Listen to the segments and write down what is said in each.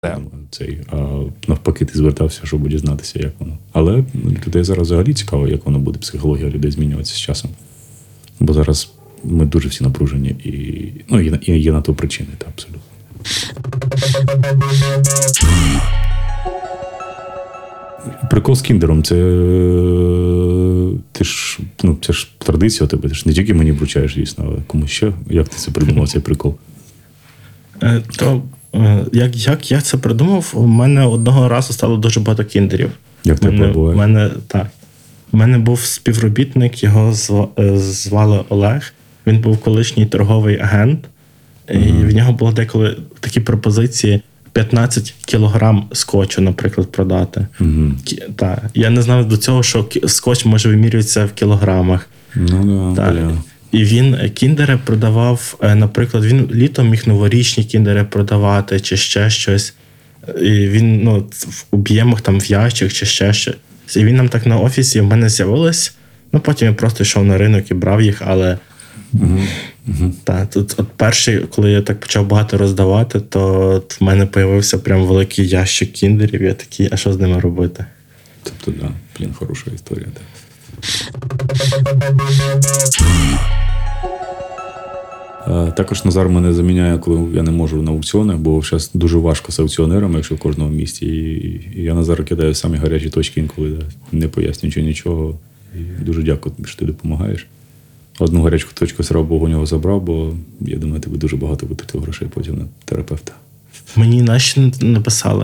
Навпаки, ти звертався, щоб дізнатися, як воно. Але людей зараз взагалі цікаво, як воно буде, психологія людей змінюватися з часом. Бо зараз ми дуже всі напружені і є на то причини, та абсолютно. Прикол з кіндером, це це ж традиція у тебе, ти ж не тільки мені вручаєш, дійсно, але комусь ще. Як ти це придумав, цей прикол? Як я це придумав, у мене одного разу стало дуже багато кіндерів. Як це буває? У мене був співробітник, його звали Олег. Він був колишній торговий агент. І в нього було деколи такі пропозиції 15 кілограм скотчу, наприклад, продати. Я не знав до цього, що скотч може вимірюватися в кілограмах. І він кіндери продавав, наприклад, він літом міг новорічні кіндери продавати, чи ще щось. І він в об'ємах там в ящик, чи ще щось. І він нам так на офісі в мене з'явилось. Потім я просто йшов на ринок і брав їх, але тут перший, коли я так почав багато роздавати, то в мене з'явився прям великий ящик кіндерів. Я такий, а що з ними робити? Тобто, хороша історія. Також Назар мене заміняє, коли я не можу на аукціонах, бо зараз дуже важко з аукціонерами, якщо в кожному місті. І я Назару кидаю самі гарячі точки інколи, не пояснюючи нічого. І дуже дякую, що ти допомагаєш. Одну гарячу точку, слава Богу, у нього забрав, бо я думаю, тебе дуже багато витратив грошей потім на терапевта. Мені наші написали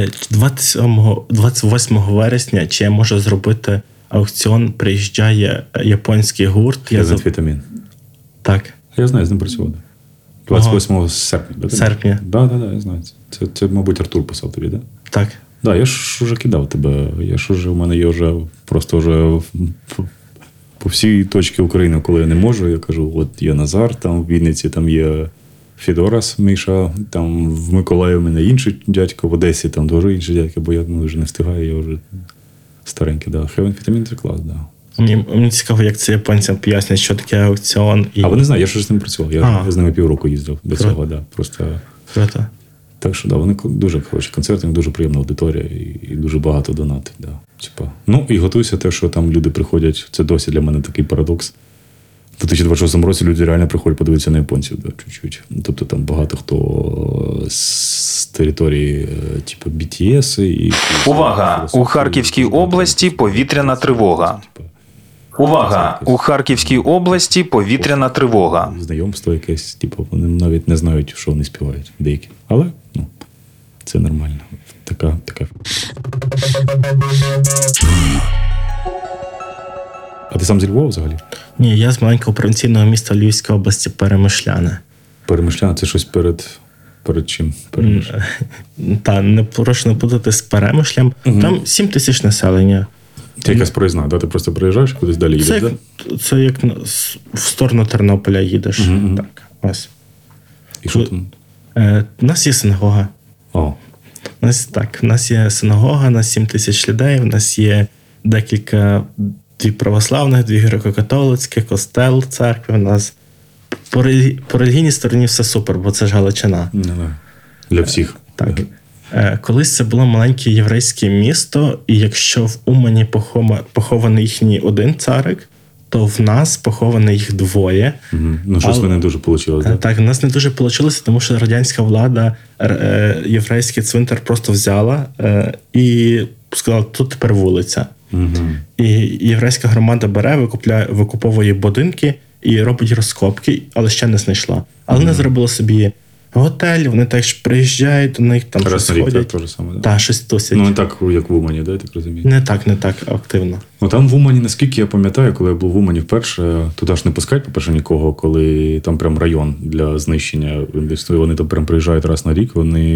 28 вересня, чи я можу зробити аукціон, приїжджає японський гурт. Вітамін. Так. Я знаю, з ним працював. 28 серпня. Серпня. Так, я знаю. Це, мабуть, Артур писав тобі, так? Так. Так, я ж уже кидав тебе. У мене є вже просто по всій точці України, коли я не можу, я кажу, от є Назар, там в Вінниці, там є Федорас, Міша, там в Миколаїві у мене інший дядько, в Одесі там дуже інший дядько, бо я вже не встигаю, я вже старенький. Вітамін – це клас, так. Мені цікаво, як це японцям пояснять, що таке аукціон. А вони знають, я ж з ним працював. Я з ними півроку їздив до цього. Просто... Круто. Так що, вони дуже хороші концерти, дуже приємна аудиторія і дуже багато донатить. І готуйся те, що там люди приходять. Це досі для мене такий парадокс. В 2026 році люди реально приходять подивитися на японців. Чуть-чуть. Тобто там багато хто з території BTS. Увага! У Харківській області повітряна тривога. Увага! У Харківській області повітряна тривога. Знайомство якесь, вони навіть не знають, що вони співають, деякі. Але, це нормально. Така. А ти сам зі Львова взагалі? Ні, я з маленького провінційного міста Львівської області Перемишляне. Перемишляне – це щось перед чим? Прошу не плутати з Перемишлям. Там 7 тисяч населення. Це якась проїзна, ти просто приїжджаєш, кудись далі їдеш, так? Це як в сторону Тернополя їдеш. Так, ось. І що там? У нас є синагога. У нас є синагога на 7 тисяч людей, у нас є декілька, 2 православних, 2 греко-католицьких, костел, церкви. У нас по релігійній стороні все супер, бо це ж Галичина. Для всіх. Так. Колись це було маленьке єврейське місто, і якщо в Умані похований їхній один царик, то в нас похований їх 2. Щось не дуже вийшло, так? Так, в нас не дуже вийшло, тому що радянська влада єврейський цвинтар просто взяла і сказала, тут тепер вулиця. І єврейська громада бере, викуповує будинки і робить розкопки, але ще не знайшла. Але вони зробили собі готель, вони теж приїжджають до них, там щось ходять. Те ж саме, так? щось тусять. Не так, як в Умані, я так розумію? Не так активно. Там в Умані, наскільки я пам'ятаю, коли я був в Умані вперше, туди ж не пускають, по-перше, нікого, коли там прям район для знищення. Вони там прям приїжджають раз на рік,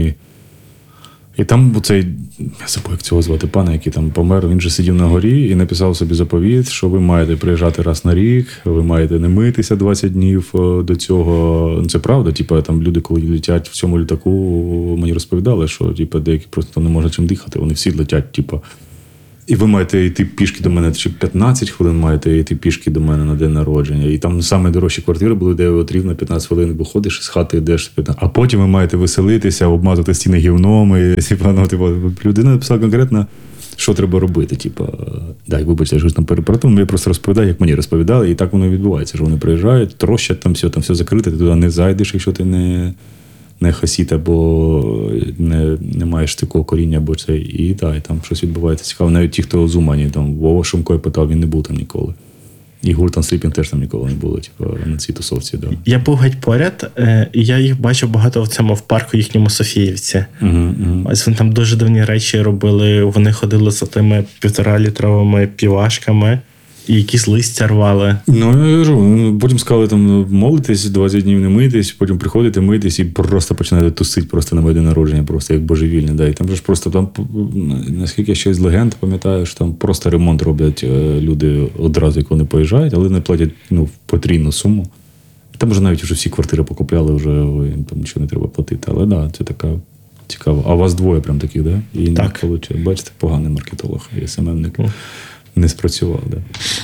І там оцей, я забув, як цього звати, пана, який там помер, він же сидів на горі і написав собі заповіт, що ви маєте приїжджати раз на рік, ви маєте не митися 20 днів до цього. Це правда, там люди, коли летять в цьому літаку, мені розповідали, що деякі просто не можуть чим дихати, вони всі летять, І ви маєте йти пішки до мене, чи 15 хвилин маєте йти пішки до мене на день народження. І там саме дорожчі квартири були, де от рівно 15 хвилин виходиш з хати, йдеш. А потім ви маєте веселитися, обмазати стіни гівном. І, людина написала конкретно, що треба робити. Дай, вибачте, я щось там перепротив, я просто розповідаю, як мені розповідали, і так воно відбувається. Що вони приїжджають, трощать, там все закрите, ти туди не зайдеш, якщо ти не хасіт, або не маєш такого коріння, або це. І там щось відбувається цікаво. Навіть ті, хто з Умані, там Вова Шумко я питав, він не був там ніколи. І Гуртан Сліпінг теж там ніколи не було, на цій тусовці. Да. Я був геть поряд, і я їх бачив багато в парку їхньому Софіївці. Ось вони там дуже дивні речі робили, вони ходили за тими 1,5-літровими півашками, і якісь листя рвали. Я кажу, потім сказали там молитись, 20 днів не митись, потім приходите митись і просто починаєте тусити просто на моє день народження, просто як божевільне. Да. І там же ж просто, там, наскільки я ще з легенд пам'ятаю, що там просто ремонт роблять люди одразу, як вони поїжджають, але не платять потрійну суму. Там вже навіть вже всі квартири покупляли, вже там нічого не треба платити. Але да, це така цікаво. А у вас двоє прям таких, да? І так. Бачите, поганий маркетолог, і СММник. Не спрацював, да.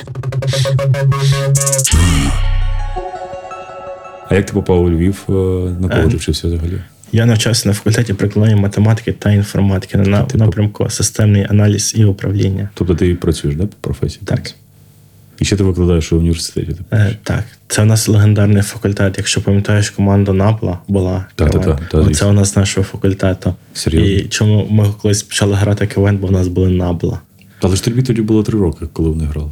А як ти попав у Львів? На кого ти вчився взагалі? Я навчався на факультеті прикладної математики та інформатики на напрямку системний аналіз і управління. Тобто ти працюєш, да, по професії? Так. І ще ти викладаєш у університеті? Так. Це у нас легендарний факультет. Якщо пам'ятаєш, команда Набла була. Це у нас з нашого факультету. Серйозно? І чому ми колись почали грати КВН, бо в нас були Набла. Але ж тобі тоді було 3 роки, коли вони грали.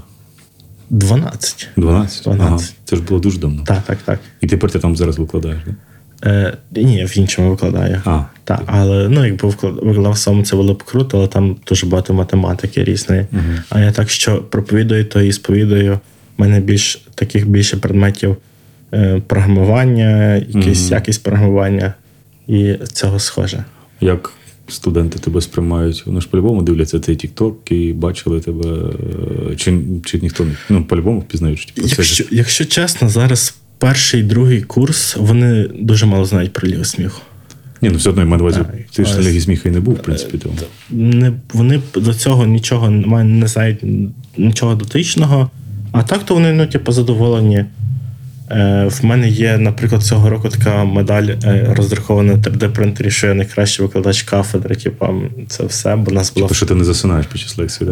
12. 12? Ага. Це ж було дуже давно. Так. І тепер ти там зараз викладаєш, так? Ні, я в іншому викладаю. Так, але якби викладав сам, це було б круто, але там дуже багато математики різної. А я так, що проповідую, то і сповідую. У мене більше предметів програмування, якість програмування і цього схоже. Як студенти тебе сприймають? Вони ж по-любому дивляться цей TikTok і бачили тебе, чи ніхто не, по-любому впізнають? Якщо чесно, зараз перший, другий курс, вони дуже мало знають про Лігу сміху. Ні, все одно, я маю на увазі, ти ж на Лігі сміху і не був, в принципі. Вони до цього нічого не знають, нічого дотичного, а так то вони, задоволені. В мене є, наприклад, цього року така медаль роздрахована на 3D-принтері, що я найкращий викладач кафедри, це все, бо нас було... що ти не засинаєш під час лекції,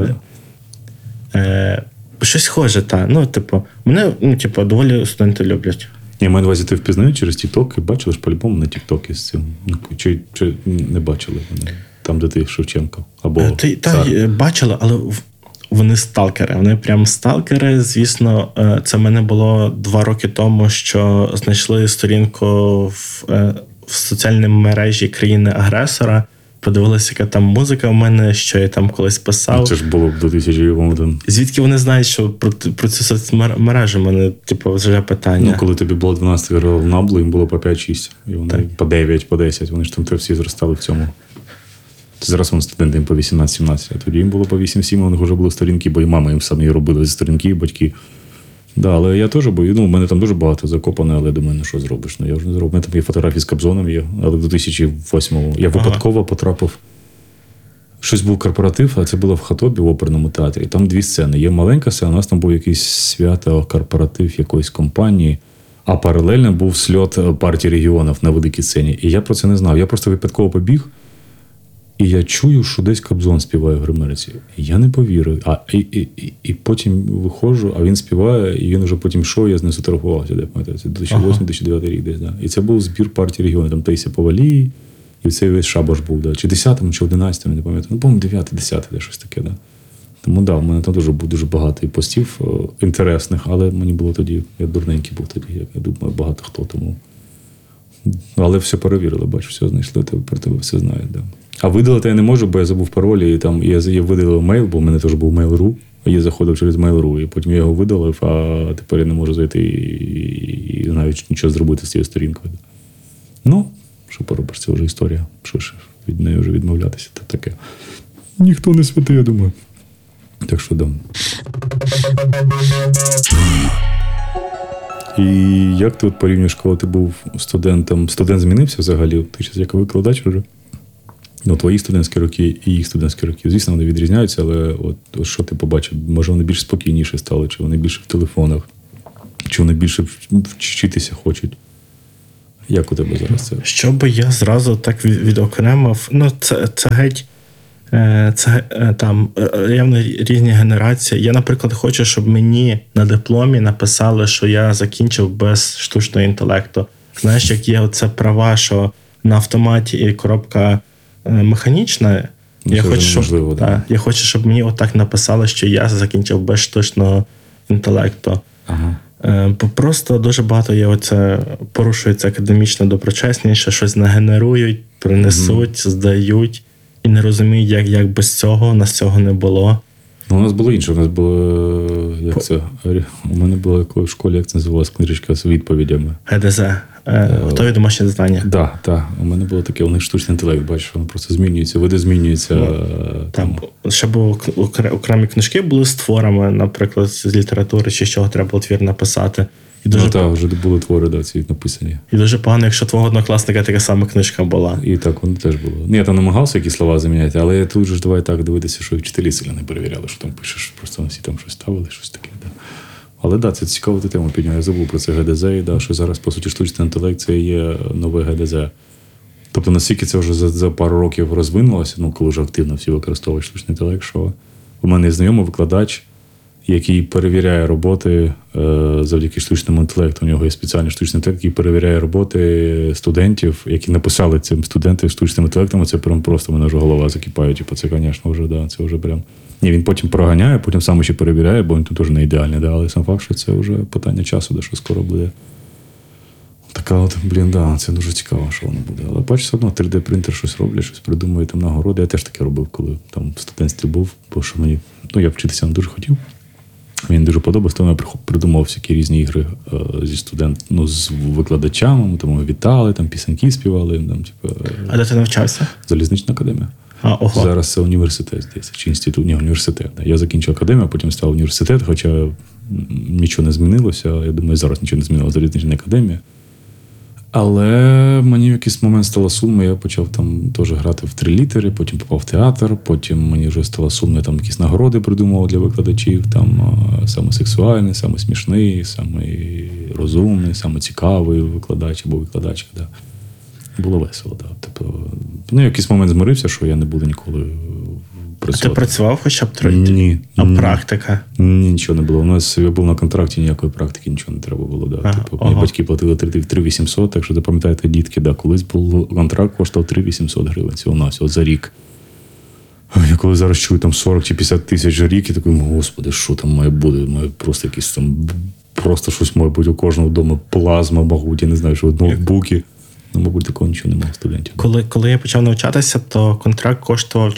так? Щось схоже, так. Мене, доволі студенти люблять. Я маю на увазі, ти впізнають через TikTok і бачили ж по-любому на TikTok з цим. Чи не бачили вони? Там, де ти Шевченко? Або бачили, але вони сталкери. Вони прям сталкери. Звісно, це в мене було 2 роки тому, що знайшли сторінку в соціальній мережі країни-агресора, подивилися, яка там музика в мене, що я там колись писав. Це ж було б до 2000. Звідки вони знають, що про цю соцмережу? У мене, вже питання. Коли тобі було 12 грав в Наблу, їм було по 5-6. І вони по 9, по 10. Вони ж там всі зростали в цьому. Зараз вони студенти їм по 18-17. А тоді їм було по 8-7, у них вже були сторінки, бо і мама їм самі робили зі сторінки, і батьки. Да, але я теж бою. У мене там дуже багато закопано, але думаю, що зробиш? Я вже не зроблю. У мене там є фотографії з Кобзоном є, але до 2008-го. Я випадково потрапив. Щось був корпоратив, а це було в Хатобі в оперному театрі. Там 2 сцени. Є маленька сцена, у нас там був якийсь свято, корпоратив якоїсь компанії, а паралельно був сльот партії регіонів на великій сцені. І я про це не знав. Я просто випадково побіг, і я чую, що десь Кобзон співає в гримерці. І я не повірив. І потім виходжу, а він співає, і він вже потім йшов, я з ним сфотографувався. Це 2008-2009 рік десь. Да. І це був збір партії регіону. Там Таїсія Повалій, і цей весь шабаш був. Да. Чи 10-му, чи 11-му, не пам'ятаю. По-моєму, 9-10, щось таке. Да. Тому в мене там дуже був дуже багато і постів інтересних, але мені було тоді, я дурненький був тоді, я думаю, багато хто тому. Але все перевірили, бачу, все знайшли, про тебе все знають. Да. А видалити я не можу, бо я забув пароль, і там я видалив мейл, бо в мене теж був Mail.ru, я заходив через Mail.ru, і потім я його видалив, а тепер я не можу зайти і навіть нічого зробити з цією сторінкою. Що поробиш, це вже історія. Що ж, від неї вже відмовлятися, це таке. Ніхто не святий, я думаю. Так що, да. І як ти порівнюєш, коли ти був студентом? Студент змінився взагалі? Ти зараз як викладач вже? Ну, твої студентські роки і їх студентські роки. Звісно, вони відрізняються, але от що ти побачив? Може, вони більш спокійніші стали, чи вони більше в телефонах, чи вони більше вчитися хочуть? Як у тебе зараз це? Що би я зразу так відокремив? Ну, це геть там явно різні генерації. Я, наприклад, хочу, щоб мені на дипломі написали, що я закінчив без штучного інтелекту. Знаєш, як є оце права, що на автоматі і коробка механічна. Я хочу, щоб мені отак написали, що я закінчив без штучного інтелекту. Ага. Бо просто дуже багато є оце, порушується академічна доброчесність, що щось нагенерують, принесуть, здають і не розуміють, як без цього, у нас цього не було. Ну, у нас було інше. У нас було, у мене була в школі, як це називалась, книжечка з відповідями. ГДЗ. Готові домашні завдання. Так. У мене було таке, у них штучний інтелект, бачиш, воно просто змінюється, види змінюються. Там ще були окремі книжки були з творами, наприклад, з літератури, чи з чого треба було твір написати. І дуже вже були твори, ці написані. І дуже погано, якщо твого однокласника така сама книжка була. І так, воно теж було. Я там намагався якісь слова заміняти, але тут же давай так дивитися, що і вчителі сильно не перевіряли, що там пишеш, просто всі там щось ставили, щось таке. Да. Але це цікаву тему підняв. Я забув про це ГДЗ, і що зараз, по суті, штучний інтелект – це є нове ГДЗ. Тобто, наскільки це вже за пару років розвинулося, коли вже активно всі використовують штучний інтелект, що у мене є знайомий викладач, який перевіряє роботи завдяки штучному інтелекту. У нього є спеціальний штучний інтелект, який перевіряє роботи студентів, які написали цим студентам штучним інтелектом. Це прям просто мене вже голова закипає. Це, звісно, вже, це вже прям... Ні, він потім проганяє, потім сам ще перевіряє, бо він тут теж не ідеальний. Але сам факт, що це вже питання часу, що скоро буде. Така це дуже цікаво, що воно буде. Але бачиш, все одно 3D-принтер щось роблять, щось придумує там нагороди. Я теж таке робив, коли там в студентстві був, бо що мені, я вчитися не дуже хотів. Мені дуже подобалось, тому я придумав всякі різні ігри з викладачами, тому ми вітали, там пісеньки співали. А де ти навчався? Залізнична академія. Ого. Зараз це університет, здається, чи інститут, університет. Я закінчив академію, а потім став університет, хоча нічого не змінилося. Я думаю, зараз нічого не змінилося, залізнична академія. Але мені в якийсь момент стало сумно, я почав там теж грати в 3 літери, потім попав в театр, потім мені вже стало сумно, я там якісь нагороди придумував для викладачів, там саме сексуальний, саме смішний, саме розумний, саме цікавий викладач або викладачка. Да. Було весело, так. Да. Тобто, в якийсь момент змирився, що я не буду ніколи працювати. А ти працював хоча б 3? Ні. А практика? Ні, нічого не було. У нас я був на контракті, ніякої практики, нічого не треба було. Да. Мені батьки платили 3800, так що запам'ятаєте, дітки, да, колись був контракт, коштував 3800 гривень. Це у нас за рік. Я коли зараз чую там 40 чи 50 тисяч рік, і такий, господи, що там має бути? Має просто якісь там, просто щось має бути у кожного вдома, плазма, мабуть, я не знаю, що ноутбуки. Мабуть, такого нічого немає студентів. Коли я почав навчатися, то контракт коштував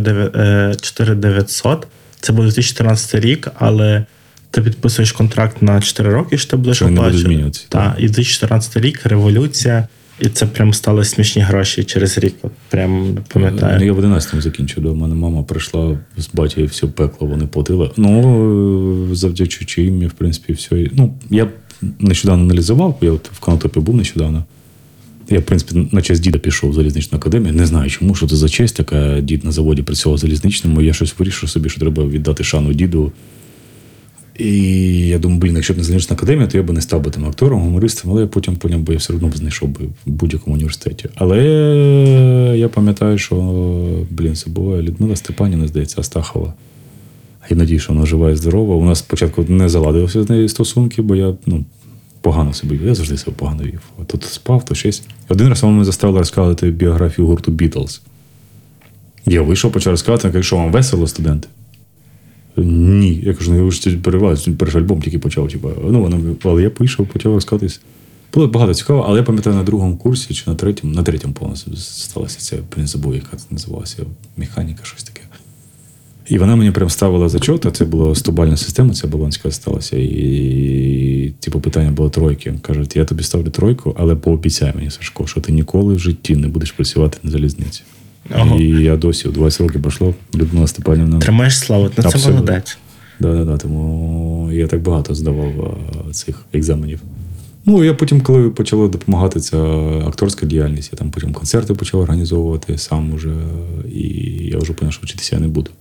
4900. Це був 2014 рік, але ти підписуєш контракт на 4 роки, що ти будеш оплачувати. Так, і 2014 рік, революція, і це прям стали смішні гроші через рік. Прям пам'ятаю. Я в 11-му закінчив, до мене мама прийшла з батьком, все пекло вони платили. Завдячуючи їм, в принципі, все. Я нещодавно аналізував, я в Конотопі був нещодавно. Я, в принципі, на честь діда пішов в залізничну академію. Не знаю чому, що це за честь, така дід на заводі працював залізничному. Я щось вирішив собі, що треба віддати шану діду. І я думаю, якщо б не залізнична академія, то я б не став би там актором, гумористом, але я потім поняв, бо я все одно б знайшов би в будь-якому університеті. Але я пам'ятаю, що, це була Людмила Степанівна, здається, Астахова. Я надію, що вона жива і здорова. У нас спочатку не заладилися з нею стосунки, бо я, погано себе вів. Я завжди себе погано вів. Тут спав, то щось. Один раз вона мене заставила розказувати біографію гурту Beatles. Я вийшов, почав розказувати, кажу, що вам весело, студенти? Ні. Я кажу, ви ж перервалися, перший альбом тільки почав. Але я вийшов, почав розказуватись. Було багато цікаво, але я пам'ятаю, на 2-му курсі, чи на 3-му повністю сталося це, я забув, яка це називалася, механіка, щось таке. І вона мені прям ставила зачот, а це була 100-бальна система, ця болонська сталася. І питання було 3. Кажуть, я тобі ставлю 3, але пообіцяй мені, Сашко, що ти ніколи в житті не будеш працювати на залізниці. Ого. І я досі, 20 років пройшло, Людмила Степанівна. Тримаєш славу, це молодець. Да, тому я так багато здавав цих екзаменів. Ну, я потім, коли почала допомагати, ця акторська діяльність, я там потім концерти почав організовувати сам уже, і я вже зрозумів, що вчитися я не буду.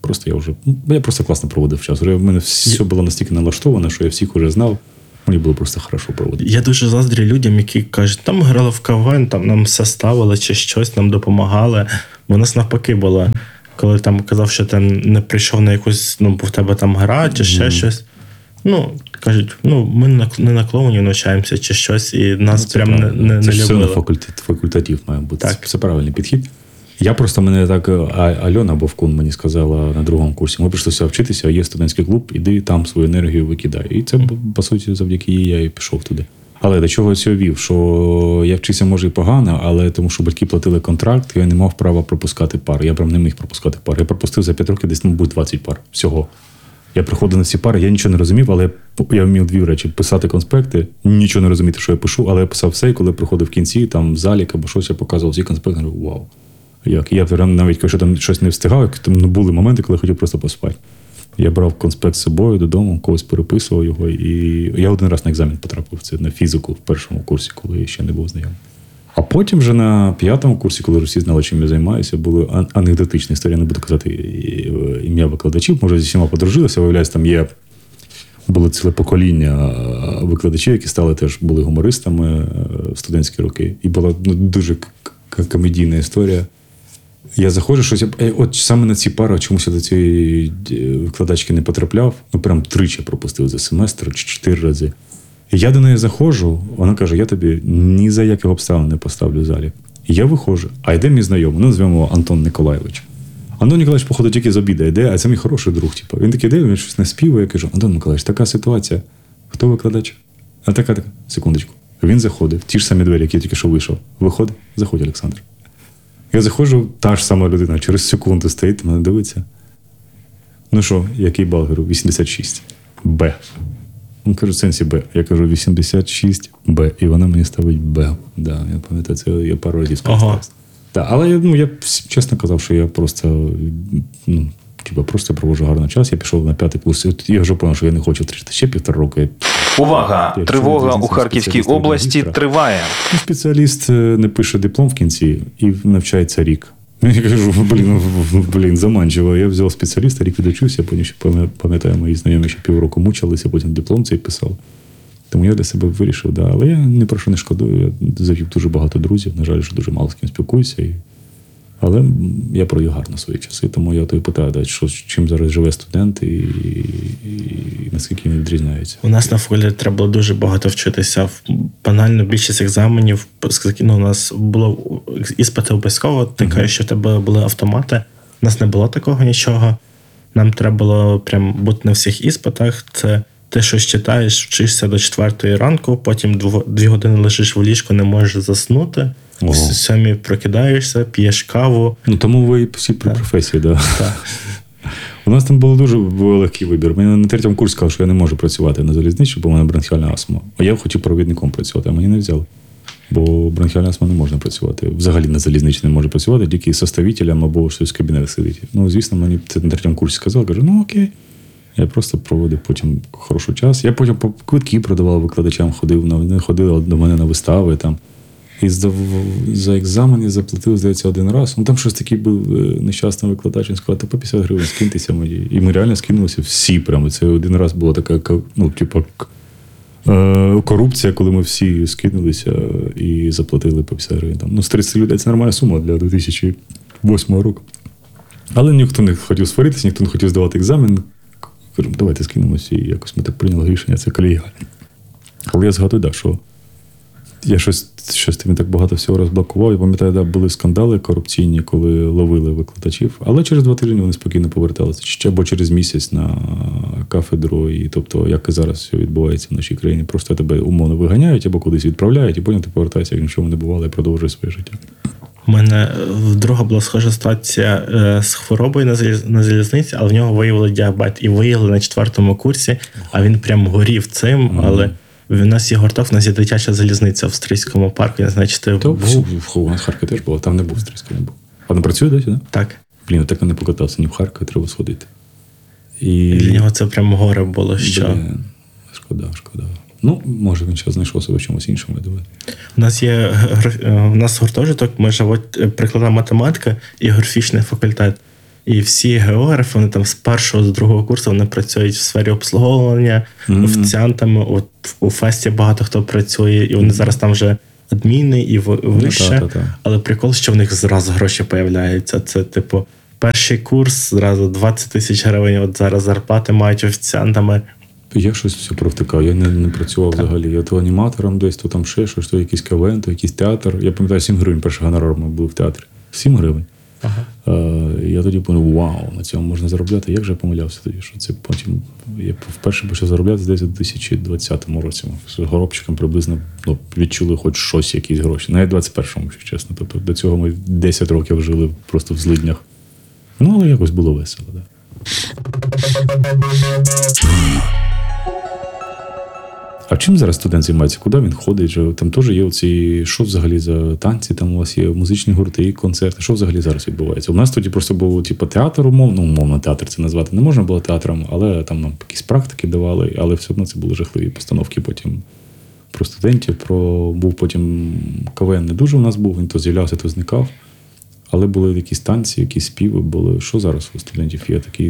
Я просто класно проводив час. У мене все було настільки налаштовано, що я всіх уже знав. Мені було просто хорошо проводити. Я дуже заздрю людям, які кажуть, там грали в КВН, там нам все ставили чи щось, нам допомагали. Бо у нас навпаки було, коли там казав, що ти не прийшов на якусь, в тебе там гра чи ще щось. Кажуть, ми не на клоунів навчаємося чи щось, і нас прям не любили. Це все на факультатив має бути. Так. Це правильний підхід. Мене так Альона Бовкун мені сказала на другому курсі, ми прийшли сюди вчитися, є студентський клуб, іди там свою енергію викидай. І це, по суті, завдяки їй я і пішов туди. Але до чого я цього вів? Що я вчився, може, і погано, але тому що батьки платили контракт, я не мав права пропускати пари. Я прям не міг пропускати пари. Я пропустив за 5 років десь, мабуть, 20 пар всього. Я приходив на ці пари, я нічого не розумів, але я вмів дві речі. Писати конспекти, нічого не розуміти, що я пишу, але я писав все, і коли приходив в кінці, там, в залі, або щось, я показував всі конспекти, говорю, вау. Як? Я навіть, якщо там щось не встигав, були моменти, коли я хотів просто поспати. Я брав конспект з собою додому, когось переписував його, і я один раз на екзамен потрапив. Це на фізику в першому курсі, коли я ще не був знайомий. А потім вже на 5-му курсі, коли всі знали, чим я займаюся, були анекдотичні історії, не буду казати ім'я викладачів, може, зі всіма подружилися, виявляється, там було ціле покоління викладачів, які були гумористами в студентські роки. І була дуже комедійна історія. Я заходжу, щось, от саме на ці пари чомусь я до цієї викладачки не потрапляв, прям 3 пропустив за семестр, чи 4 рази. І я до неї заходжу, вона каже, я тобі ні за яких обставин не поставлю в залі. І я виходжу, а йде мій знайомий, назвемо Антон Николаєвич. Антон Николаєвич, походу, тільки з обіду йде, а це мій хороший друг. Він такий йде, він щось наспівує, я кажу, Антон Николаєвич, така ситуація. Хто викладач? А така, секундочку. Він заходив, ті ж самі двері, які я тільки що вийшов. Виходить, заходь, Олександр. Я заходжу, та ж сама людина, через секунду стоїть, мене дивиться. Ну що, який бал? Говорю, 86. Б. Він каже, в сенсі Б. Я кажу, 86 Б. І вона мені ставить Б. Да, я пам'ятаю, це я пару разів скористався. Да, але я чесно казав, що я просто, просто проводжу гарний час. Я пішов на 5-й курс. Я вже зрозумів, що я не хочу втрачати ще 1,5 року. Увага! Тривога у Харківській області триває. Спеціаліст не пише диплом в кінці і навчається рік. Я кажу, заманчиво. Я взяв спеціаліста, рік відучився, потім ще пам'ятаю, мої знайомі ще півроку мучилися, потім диплом цей писав. Тому я для себе вирішив, да. Але я ні про що не шкодую. Я завів дуже багато друзів, на жаль, що дуже мало з ким спілкуюся. Але я провів гарно свої часи, тому я тобі питаю, чим зараз живе студент і наскільки він відрізняється. У нас на факультеті треба було дуже багато вчитися. Банально більшість екзаменів, у нас було іспити обов'язково, ти кажеш, що в тебе були автомати. У нас не було такого нічого. Нам треба було прям бути на всіх іспитах. Це ти щось читаєш, вчишся до 4 ранку, потім 2 години лежиш в ліжку, не можеш заснути. В 7 прокидаєшся, п'єш каву. Тому ви всі при професії, да. Так. У нас там було дуже легкий вибір. Мені на 3-му курсі сказали, що я не можу працювати на залізниці, бо в мене бронхіальна астма. А я хотів провідником працювати, а мені не взяли. Бо бронхіальна астма не можна працювати. Взагалі на залізниці не може працювати, тільки составителем або щось в кабінетах сидить. Звісно, мені це на 3-му курсі сказали, кажу, окей. Я просто проводив потім хороший час. Я потім квитки продавав викладачам, вони ходили до мене на вистави там. І за екзамен я заплатив, здається, 1 раз. Там щось такий був нещасний викладач, він сказав, по 50 гривень скиньтеся мені. І ми реально скинулися всі прямо. Це 1 раз була така, корупція, коли ми всі скинулися і заплатили по 50 гривень. З 30 людей це нормальна сума для 2008 року. Але ніхто не хотів сваритися, ніхто не хотів здавати екзамен. Кажу, давайте скинемося, і якось ми так прийняли рішення, це колегіально. Але я згадую, що я щось тим так багато всього розблокував. Я пам'ятаю, були скандали корупційні, коли ловили викладачів. Але через 2 тижні вони спокійно поверталися. Або через місяць на кафедру. І, тобто, як і зараз все відбувається в нашій країні. Просто тебе умовно виганяють, або кудись відправляють, і потім ти повертаєшся, як нічого не бувало, і продовжуєш своє життя. У мене друга була схожа ситуація з хворобою на залізниці, але в нього виявили діабет. І виявили на 4-му курсі, а він прям горів цим, але в нас є гурток, в нас є дитяча залізниця в Стрийському парку. Я не знаю, чи ти був? В Харкові теж було, там не був Стрийський, не був. Вона працює досі, так? Так. Так і не покатався ні в Харкові, треба сходити. І для нього це прям горе було, що... Шкода. Ну, може, він зараз знайшов себе в чомусь іншому, я думаю. У нас гуртожиток, ми живуть прикладна математика і графічний факультет. І всі географи, вони там з першого, з другого курсу вони працюють в сфері обслуговування, офіціантами. От у Фесті багато хто працює, і вони зараз там вже адміни і вище. Але прикол, що в них зразу гроші появляються. Це, типу, перший курс, зразу 20 тисяч гривень, от зараз зарплати мають офіціантами. Я щось все провтикав, я не працював взагалі. Я то аніматором десь, то там ще щось, то якийсь КВН, то якийсь театр. Я пам'ятаю, 7 гривень перший гонорар був в театрі. 7 гривень. Я тоді подумав, вау, на цьому можна заробляти. Як же я помилявся тоді, що це потім... Я вперше почав заробляти десь у 2020 році. З горобчиком приблизно відчули хоч щось, якісь гроші. Навіть 21-му, якщо чесно. Тобто до цього ми 10 років жили просто в злиднях. Ну, але якось було весело, так. А чим зараз студент займається? Куди він ходить? Там теж є оці, що взагалі за танці, там у вас є музичні гурти, концерти. Що взагалі зараз відбувається? У нас тоді просто був театр, умовно театр це назвати не можна було театром, але там нам якісь практики давали, але все одно це були жахливі постановки потім про студентів, був потім КВН не дуже у нас був, він то з'являвся, то зникав. Але були якісь танці, якісь співи були. Що зараз у студентів є такі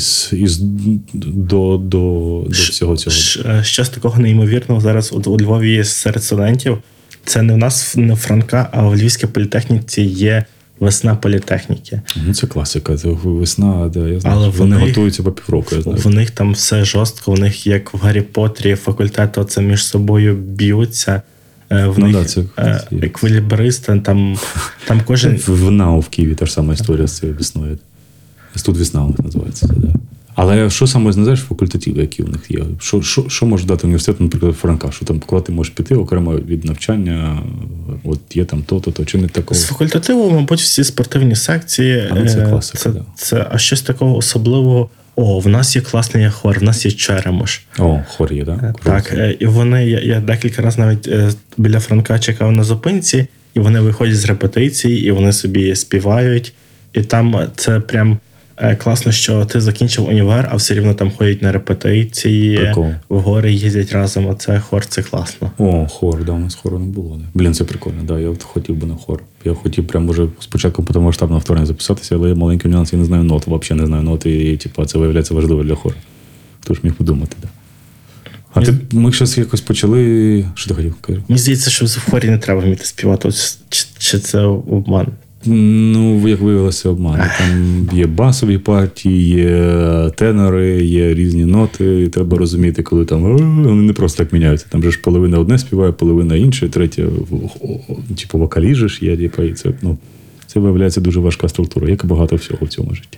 до всього цього? Щось такого неймовірного зараз у Львові є серед студентів. Це не в нас, не в Франка, а в Львівській політехніці є весна політехніки. Ну, це класика, це весна, де я знаю. Але вони готуються по півроку, я знаю. В них там все жорстко, в них, як в Гаррі Поттері, факультети оце між собою б'ються. В них еквілібристи, там кожен... В НАУ в Києві та ж сама історія з цією весною. Тут весна у них називається. Да. Але що саме знаєш факультативи, які у них є? Що може дати університет, наприклад, Франка? Що там, коли ти можеш піти окремо від навчання, от є там то, чи не такого? З факультативу, мабуть, всі спортивні секції. Це класика, а щось такого особливого. В нас є класний хор, в нас є Черемош. Хор є, так? Так, і вони, я декілька разів навіть біля Франка чекав на зупинці, і вони виходять з репетиції, і вони собі співають. І там це прям класно, що ти закінчив універ, а все рівно там ходять на репетиції, Прикол. в гори їздять разом, а це хор, це класно. Хор, да, у нас хору не було. Да. Блін, це прикольно, да, я хотів би на хор. Я хотів прям уже спочатку повномасштабного вторгнення записатися, але маленький нюанс, я не знаю нот, взагалі не знаю ноти, і це виявляється важливо для хору. Хто ж міг подумати, да. А ми щось якось почали... Що ти хотів? Кажи. Мені здається, що в хорі не треба вміти співати, чи це обман? Ну, як виявилося, обман. Там є басові партії, є тенори, є різні ноти. І треба розуміти, коли там вони не просто так міняються. Там же ж половина одне співає, половина інше, третя вокаліжиш є, і це виявляється дуже важка структура, як і багато всього в цьому житті.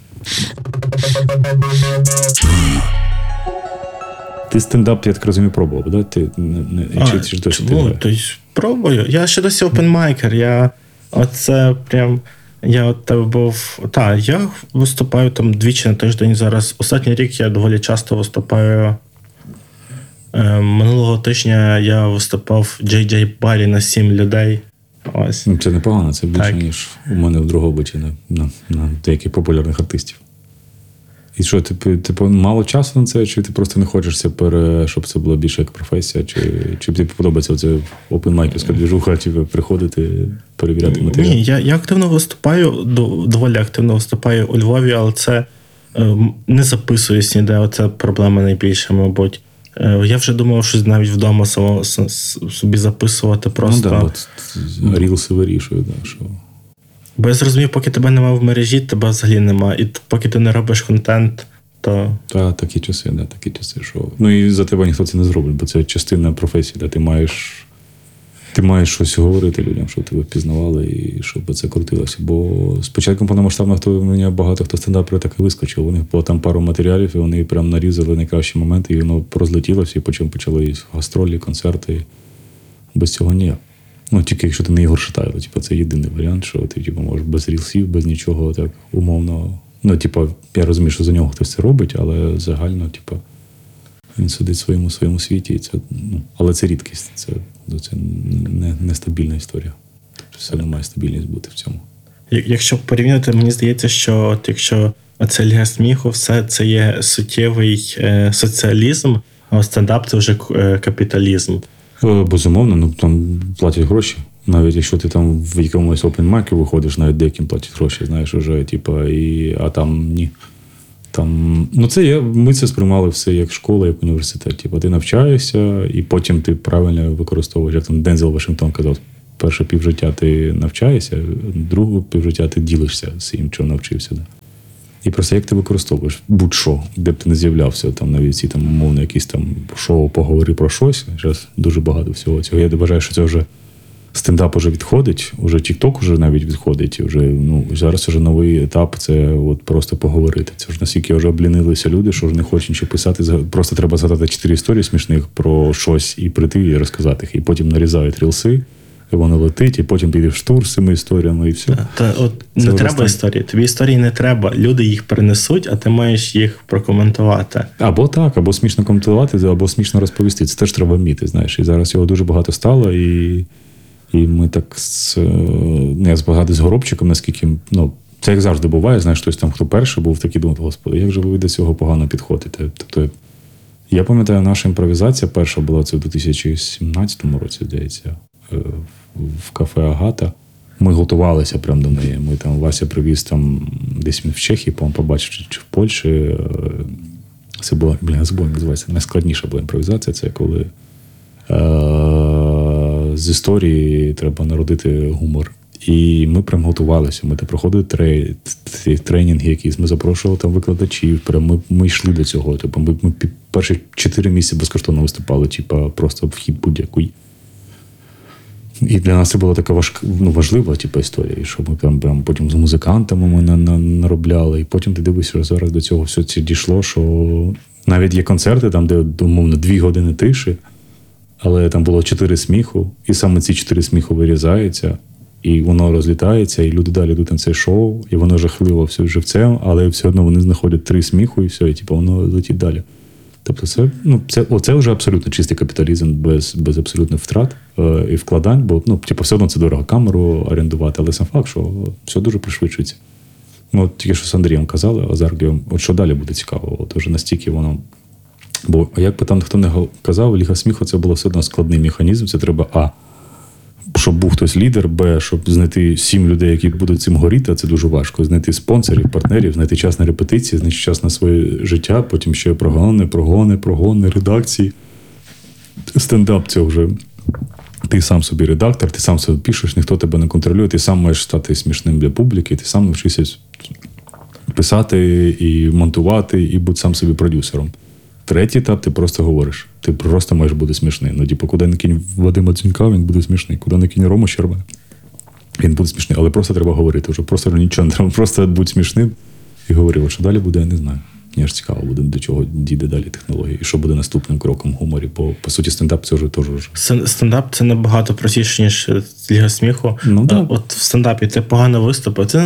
Ти стендап, я так розумію, пробував, да? Ти пробую. Я ще досі опенмайкер. Оце прям, я виступаю там двічі на тиждень зараз. Останній рік я доволі часто виступаю. Минулого тижня я виступав в JJ Барі на 7 людей. Ось. Це непогано, це більше, ніж у мене в Дрогобичі на деяких популярних артистів. І що, типу, мало часу на це, чи ти просто не хочеш щоб це було більше як професія, чи тобі подобається оце опенмайкерська двіжуха, чи приходити, перевіряти матеріал? Ні, я активно виступаю, доволі активно виступаю у Львові, але це не записуюсь ніде, оце проблема найбільша, мабуть. Я вже думав, що навіть вдома собі записувати просто. Ну так, рілси вирішують, що... Бо я зрозумів, поки тебе немає в мережі, тебе взагалі немає. І поки ти не робиш контент, то... Так, такі часи, що... Ну і за тебе ніхто це не зробить, бо це частина професії, де ти маєш щось говорити людям, щоб тебе впізнавали і щоб це крутилося. Бо з початком повномасштабного вторгнення багато хто стендаперів так і вискочив. У них було там пару матеріалів, і вони прям нарізали найкращі моменти, і воно розлетілося, і потім почали гастролі, концерти. Без цього ніяк. Ну, тільки якщо ти не Ігор Шатайло, це єдиний варіант, що ти можеш без рілсів, без нічого, так умовно. Ну, я розумію, що за нього хтось це робить, але загально, він сидить в своєму світі. І це, але це рідкість, це нестабільна історія. Все не має стабільність бути в цьому. Якщо порівняти, мені здається, що якщо оце Ліга сміху, все це є суттєвий соціалізм, А стендап – це вже капіталізм. Безумовно, ну там платять гроші. Навіть якщо ти там в якомусь open-mic виходиш, навіть деяким платять гроші, знаєш, уже, а там ні. Там, ми це сприймали все як школа, як університет. Ти навчаєшся, і потім ти правильно використовуєш, як там Дензел Вашингтон казав, перше півжиття ти навчаєшся, друге півжиття ти ділишся з тим, чого навчився. Да. І просто як ти використовуєш будь-що, де б ти не з'являвся, там навіть ці там, умовно, якісь там шоу «Поговори про щось». Зараз дуже багато всього цього. Я вважаю, що це вже стендап уже відходить, уже TikTok уже навіть відходить. І вже, зараз вже новий етап – це от просто поговорити. Це ж настільки вже облінилися люди, що ж не хочуть нічого писати. Просто треба згадати 4 історії смішних про щось і прийти і розказати їх. І потім нарізають рілси, і воно летить, і потім підеш в тур з цими історіями, і все. Не треба історії. Тобі історії не треба. Люди їх принесуть, а ти маєш їх прокоментувати. Або так, або смішно коментувати, або смішно розповісти. Це теж треба вміти, знаєш. І зараз його дуже багато стало, і ми так я згадую з Горобчиком, наскільки, це як завжди буває, знаєш, хтось там, хто перший був, такий думав, господи, як же ви до цього погано підходите. Тобто, я пам'ятаю, наша імпровізація перша була, це в 2017 році, здається, в кафе «Агата». Ми готувалися прямо до неї. Ми там, Вася привіз там, десь він в Чехії, по-моєму, побачив, чи в Польщі. Це була, забув, називається, найскладніша була імпровізація, це коли з історії треба народити гумор. І ми прям готувалися. Ми там проходили тренінги якісь, ми запрошували там викладачів, ми йшли до цього. Тобто ми перші 4 місяці безкоштовно виступали, просто вхід будь-який. І для нас це була така важлива історія, що ми там прям потім з музикантами ми наробляли, і потім ти дивишся, що зараз до цього все це дійшло, що навіть є концерти, там, де, умовно, 2 години тиші, але там було 4 сміху, і саме ці 4 сміху вирізаються, і воно розлітається, і люди далі йдуть на це шоу, і воно жахливо все живцем, але все одно вони знаходять 3 сміху, і все, і воно летить далі. Тобто це вже абсолютно чистий капіталізм без абсолютних втрат і вкладань, бо все одно це дорого камеру орендувати, але сам факт, що все дуже пришвидшується. Тільки що з Андрієм казали, Азаргієм, що далі буде цікаво, вже настільки воно. Бо, як би там хто не казав, Ліга сміху – це було все одно складний механізм, це треба щоб був хтось лідер, щоб знайти 7 людей, які будуть цим горіти, це дуже важко. Знайти спонсорів, партнерів, знайти час на репетиції, знайти час на своє життя, потім ще прогони, редакції. Стендап – це вже ти сам собі редактор, ти сам собі пишеш, ніхто тебе не контролює, ти сам маєш стати смішним для публіки, ти сам навчишся писати і монтувати, і бути сам собі продюсером. Третій етап, ти просто говориш. Ти просто маєш бути смішний. Куди не кинь Вадима Дзюнька, він буде смішний. Куди не кинь Рому Щербана, він буде смішний. Але просто треба говорити. Вже просто нічого не треба. Просто будь смішним і говори. Що далі буде, я не знаю. Мені ж цікаво буде, до чого дійде далі технології. І що буде наступним кроком в гуморі. Бо, по суті, стендап – це вже теж. Стендап – це набагато простіше, ніж Ліга сміху. От в стендапі ти погано виступив. Це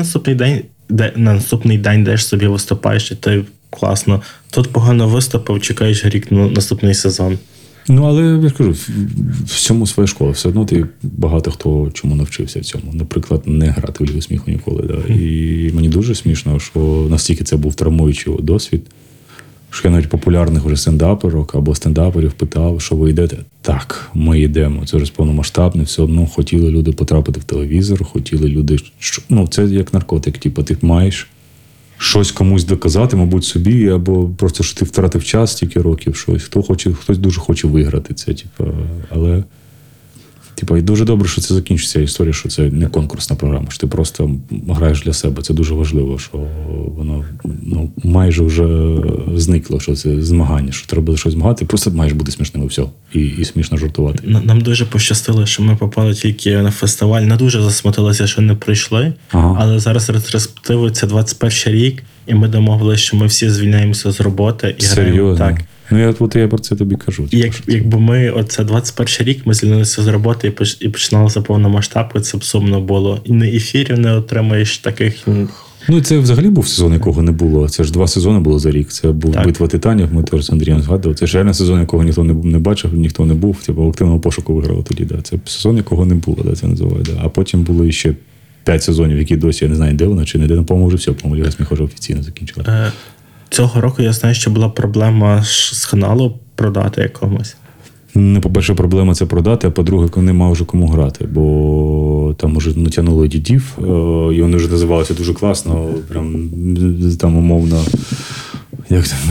на наступний день йдеш собі виступаєш, і ти класно. Тут погано виступив, чекаєш рік на наступний сезон. Але я ж кажу, всьому своя школа. Все одно ти багато хто чому навчився в цьому. Наприклад, не грати в Лігу сміху ніколи. Да? І мені дуже смішно, що настільки це був травмуючий досвід, що я навіть популярних вже стендаперок або стендаперів питав, що ви йдете. Так, ми йдемо. Це вже повномасштабне. Все одно хотіли люди потрапити в телевізор, хотіли люди... це як наркотик. Ти маєш щось комусь доказати, мабуть, собі, або просто, що ти втратив час стільки років, щось. Хтось дуже хоче виграти це, але і дуже добре, що це закінчиться історія, що це не конкурсна програма, що ти просто граєш для себе. Це дуже важливо, що воно майже вже зникло, що це змагання, що треба буде щось змагати, просто маєш бути смішним і все, і смішно жартувати. Нам дуже пощастило, що ми попали тільки на фестиваль, не дуже засмутилися, що не прийшли, але зараз ретроспективу це 21 рік, і ми домовилися, що ми всі звільняємося з роботи і граємо так. Я про це тобі кажу. Якби ми, оце 21 рік, ми звільнилися з роботи і починалося повномасштабку, це б сумно було. І на ефірі не отримаєш таких... Це взагалі був сезон, якого не було. Це ж 2 сезони було за рік. Це був «Битва титанів», ми теж з Андрієм згадували. Це ж реально сезон, якого ніхто не бачив, ніхто не був. В активному пошуку виграли тоді. Да. Це сезон, якого не було, це називають. Да. А потім було ще 5 сезонів, які досі, я не знаю, де вона чи не де. По-моєму, вже все, по-моєму, Ліга сміху вже офіційно закінчила. Цього року я знаю, що була проблема з каналу продати якомусь? По-перше, проблема це продати, а по-друге, нема вже кому грати, бо там уже натягнули дідів, і вони вже називалися дуже класно, прям там умовно. Як там,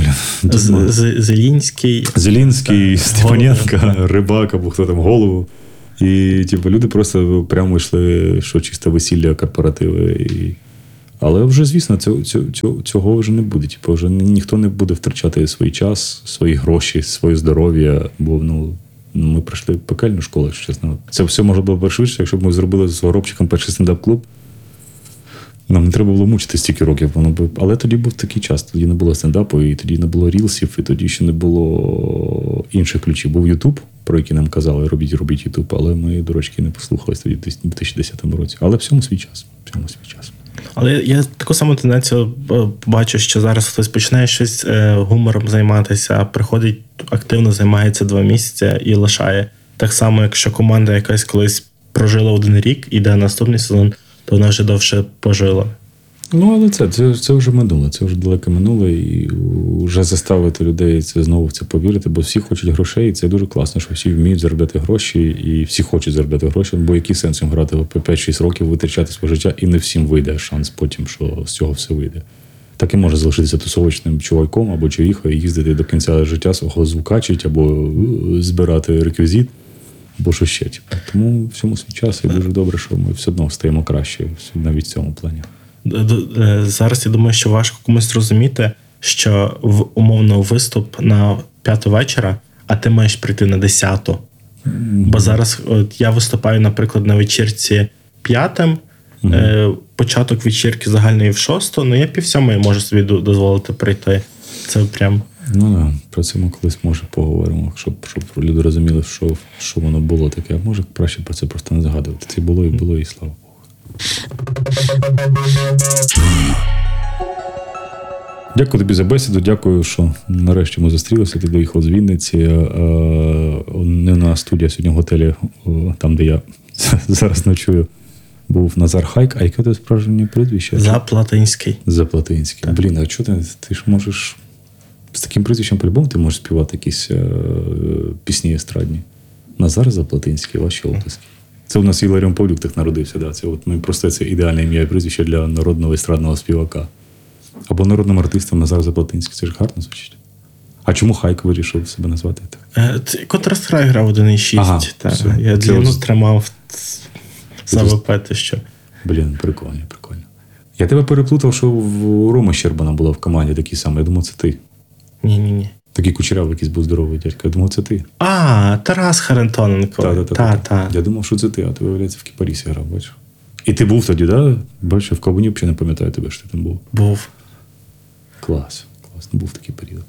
Зелінський, Степаненко, Рибак або хто там голову. І люди просто прямо йшли, що чисто весілля, корпоративи. Але вже, звісно, цього вже не буде. Вже ніхто не буде втрачати свій час, свої гроші, своє здоров'я, бо ми пройшли пекельну школу, якщо чесно. Це все можна було пришвидше, якщо б ми зробили з Горобчиком перший стендап-клуб. Нам не треба було мучити стільки років. Але тоді був такий час, тоді не було стендапу, і тоді не було рілсів, і тоді ще не було інших ключів. Був Ютуб, про який нам казали, робіть Ютуб, але ми, дурачки, не послухались тоді в 2010 році. Але всьому свій час. Але я таку саму тенденцію бачу, що зараз хтось починає щось гумором займатися, приходить, активно займається 2 місяці і лишає. Так само, якщо команда якась колись прожила 1 рік, іде наступний сезон, то вона вже довше пожила. Але це вже минуле, це вже далеке минуле, і вже заставити людей знову в це повірити, бо всі хочуть грошей, і це дуже класно, що всі вміють заробляти гроші, і всі хочуть заробляти гроші, бо який сенс їм грати по 5-6 років, витрачати своє життя, і не всім вийде шанс потім, що з цього все вийде. Так і може залишитися тусовочним чуваком або човіхою і їздити до кінця життя свого звукачить, або збирати реквізит, або що ще. Тому всьому свій час, і дуже добре, що ми все одно стаємо краще навіть в цьому плані. Зараз я думаю, що важко комусь зрозуміти, що умовно виступ на 5 вечора, а ти маєш прийти на 10. Бо зараз я виступаю, наприклад, на вечірці 5, початок вечірки загальної в 6, я 5:30 можу собі дозволити прийти. Це прям... Про це ми колись, може, поговоримо, щоб люди розуміли, що воно було таке. А може, краще про це просто не згадувати. Це було, і слава Богу. Дякую тобі за бесіду, дякую, що нарешті ми зустрілися. Ти доїхав з Вінниці. Не на студія сьогодні в готелі, там, де я зараз ночую, був Назар Хайк. А яке у тебе справжнє прізвище? Заплатинський. Блін, а чого ти ж можеш з таким прізвищем по-любому ти можеш співати якісь пісні естрадні? Назар Заплатинський, ваші оплески. Це у нас Іларіон Павлюк так народився. Да? Це ідеальне ім'я і прізвище для народного естрадного співака. Або народним артистом Назар Заплатинський. Це ж гарно звучить. А чому Хайк вирішив себе назвати так? Counter-Strike грав 1.6. Ага, я длину тримав за ВП, ти що. Блін, прикольно. Я тебе переплутав, що в Рома Щербана була в команді такий самий. Я думав, це ти. Ні. Такий кучерявий якийсь був здоровий дядько. Я думав, це ти. Тарас Харитоненко. Та. Я думав, що це ти, а ти, виявляється, в Кіпарісі грав, бачиш. І ти був тоді, так? Да? Бачиш, в Кабуні взагалі не пам'ятаю тебе, що ти там був. Був. Клас. Був такий період.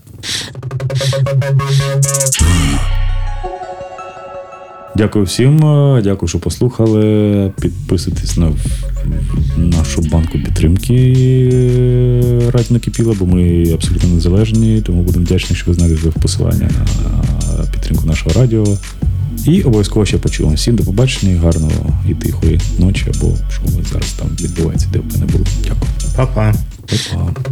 Дякую всім, дякую, що послухали. Підписуйтесь на нашу банку підтримки Радіо Накипіло, бо ми абсолютно незалежні, тому будемо вдячні, що ви знайдете посилання на підтримку нашого радіо. І обов'язково ще почуємо. Всім до побачення, гарного і тихої ночі, або що зараз там відбувається, де б не було. Дякую. Па-па. Па-па.